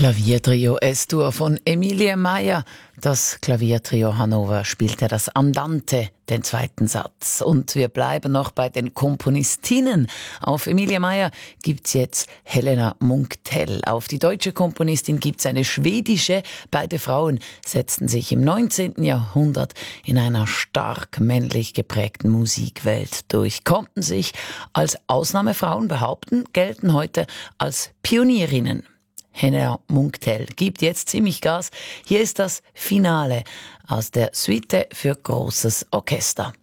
Klaviertrio S-Dur von Emilie Meier. Das Klaviertrio Hannover spielte das Andante, den zweiten Satz. Und wir bleiben noch bei den Komponistinnen. Auf Emilie Meier gibt's jetzt Helena Munktell. Auf die deutsche Komponistin gibt's eine schwedische. Beide Frauen setzten sich im 19. Jahrhundert in einer stark männlich geprägten Musikwelt durch, konnten sich als Ausnahmefrauen behaupten, gelten heute als Pionierinnen. Helena Munktell gibt jetzt ziemlich Gas. Hier ist das Finale aus der Suite für großes Orchester.